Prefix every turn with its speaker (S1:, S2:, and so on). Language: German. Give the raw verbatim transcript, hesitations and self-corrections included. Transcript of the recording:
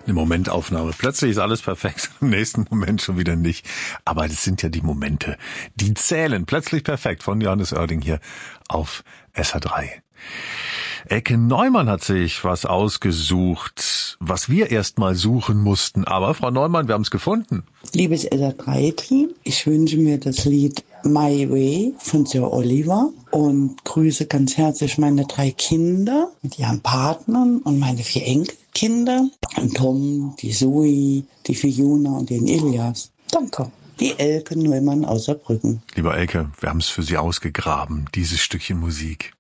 S1: Eine Momentaufnahme. Plötzlich ist alles perfekt, im nächsten Moment schon wieder nicht. Aber das sind ja die Momente, die zählen. Plötzlich perfekt von Johannes Oerding hier auf S H drei. Elke Neumann hat sich was ausgesucht, was wir erst mal suchen mussten. Aber Frau Neumann, wir haben es gefunden.
S2: Liebes S H drei Team, ich wünsche mir das Lied My Way von Sir Oliver und grüße ganz herzlich meine drei Kinder mit ihren Partnern und meine vier Enkelkinder. Den Tom, die Zoe, die Fiona und den Ilias. Danke. Die Elke Neumann aus Saarbrücken.
S1: Lieber Elke, wir haben es für Sie ausgegraben, dieses Stückchen Musik.